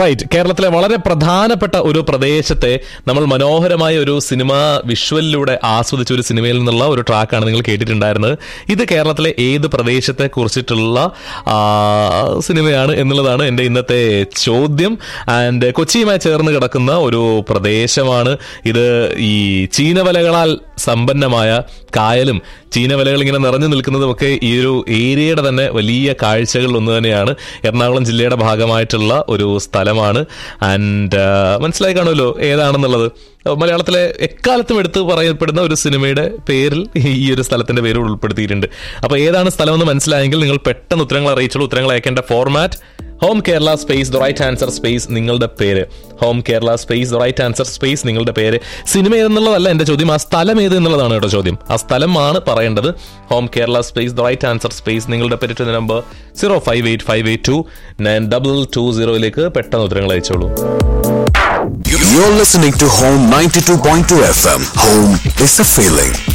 Right. കേരളത്തിലെ വളരെ പ്രധാനപ്പെട്ട ഒരു പ്രദേശത്തെ നമ്മൾ മനോഹരമായ ഒരു സിനിമ വിഷ്വലിലൂടെ ആസ്വദിച്ച ഒരു സിനിമയിൽ നിന്നുള്ള ഒരു ട്രാക്കാണ് നിങ്ങൾ കേട്ടിട്ടുണ്ടായിരുന്നത്. ഇത് കേരളത്തിലെ ഏത് പ്രദേശത്തെ കുറിച്ചിട്ടുള്ള സിനിമയാണ് എന്നുള്ളതാണ് എൻ്റെ ഇന്നത്തെ ചോദ്യം. ആൻഡ് കൊച്ചിയുമായി ചേർന്ന് കിടക്കുന്ന ഒരു പ്രദേശമാണ് ഇത്. ഈ ചീനവലകളാൽ സമ്പന്നമായ കായലും ചീനവലകൾ ഇങ്ങനെ നിറഞ്ഞു നിൽക്കുന്നതുമൊക്കെ ഈ ഒരു ഏരിയയുടെ തന്നെ വലിയ കാഴ്ചകളിൽ ഒന്ന് തന്നെയാണ്. എറണാകുളം ജില്ലയുടെ ഭാഗമായിട്ടുള്ള ഒരു സ്ഥലമാണ്. ആൻഡ് മനസ്സിലായി കാണുമല്ലോ ഏതാണെന്നുള്ളത്. മലയാളത്തിലെ എക്കാലത്തും എടുത്ത് പറയപ്പെടുന്ന ഒരു സിനിമയുടെ പേരിൽ ഈ ഒരു സ്ഥലത്തിന്റെ പേര് ഉൾപ്പെടുത്തിയിട്ടുണ്ട്. അപ്പോൾ ഏതാണ് സ്ഥലമെന്ന് മനസ്സിലായെങ്കിൽ നിങ്ങൾ പെട്ടെന്ന് ഉത്തരങ്ങൾ അറിയിച്ചോളൂ. ഉത്തരങ്ങൾ അയക്കേണ്ട format home Kerala space the right answer space നിങ്ങളുടെ പേര്. Home Kerala space the right answer space നിങ്ങളുടെ പേര്. സിനിമ ഏതെന്നുള്ളതല്ല എൻ്റെ ചോദ്യം, ആ സ്ഥലം ഏത് എന്നുള്ളതാണ് കേട്ടോ ചോദ്യം. ആ സ്ഥലമാണ് പറയേണ്ടത്. Home Kerala space the right answer space നിങ്ങളുടെ പേര് ടു നമ്പർ 0585829220 പെട്ടെന്ന് ഉത്തരങ്ങൾ അയച്ചോളൂ. You're listening to Home 92.2 FM. Home is a feeling.